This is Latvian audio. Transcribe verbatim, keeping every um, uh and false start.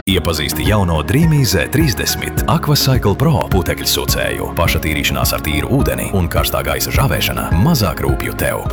Iepazīsti jauno Dreamy Z trīsdesmit Aquacycle Pro putekļu sūcēju. Paša tīrīšanās ar tīru ūdeni un karstā gaisa žāvēšana mazāk rūpju tev.